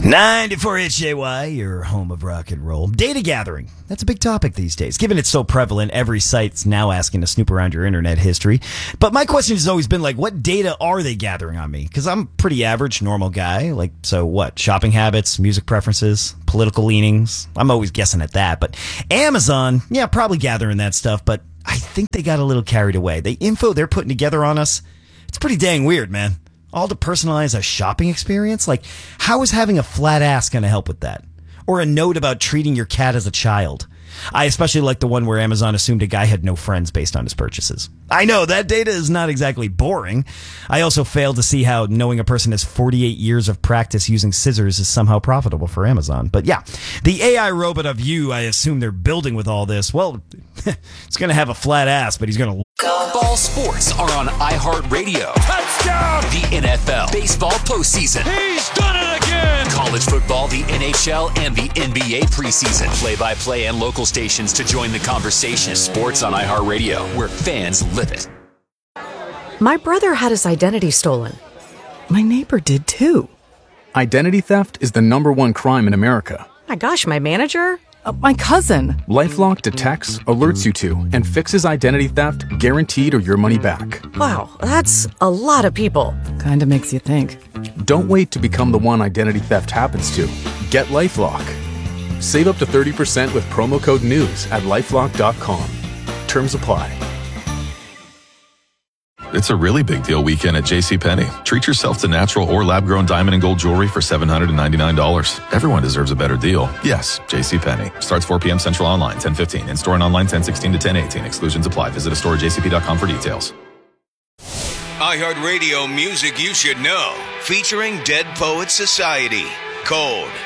94 HJY, your home of rock and roll. Data gathering. That's a big topic these days. Given it's so prevalent, every site's now asking to snoop around your internet history. But my question has always been, like, what data are they gathering on me? Because I'm a pretty average, normal guy. Like, so what? Shopping habits, music preferences, political leanings. I'm always guessing at that. But Amazon, yeah, probably gathering that stuff. But I think they got a little carried away. The info they're putting together on us, it's pretty dang weird, man. All to personalize a shopping experience? Like, how is having a flat ass going to help with that? Or a note about treating your cat as a child? I especially like the one where Amazon assumed a guy had no friends based on his purchases. I know, that data is not exactly boring. I also failed to see how knowing a person has 48 years of practice using scissors is somehow profitable for Amazon. But yeah, the AI robot of you, I assume they're building with all this, well, it's going to have a flat ass, but he's going to... Ball sports are on iHeartRadio. Touchdown! The NFL, baseball postseason. He's done it again! College football, the NHL, and the NBA preseason. Play-by-play and local stations to join the conversation. Sports on iHeartRadio, where fans live it. My brother had his identity stolen. My neighbor did too. Identity theft is the #1 crime in America. My gosh, my manager? My cousin. LifeLock detects, alerts you to, and fixes identity theft guaranteed or your money back. Wow, that's a lot of people. Kinda makes you think. Don't wait to become the one identity theft happens to. Get LifeLock. Save up to 30% with promo code NEWS at LifeLock.com. Terms apply. It's a really big deal weekend at JCPenney. Treat yourself to natural or lab-grown diamond and gold jewelry for $799. Everyone deserves a better deal. Yes, JCPenney. Starts 4 p.m. Central online, 10:15. In-store and online, 10:16 to 10:18. Exclusions apply. Visit a store at jcp.com for details. iHeartRadio music you should know. Featuring Dead Poets Society. Cold.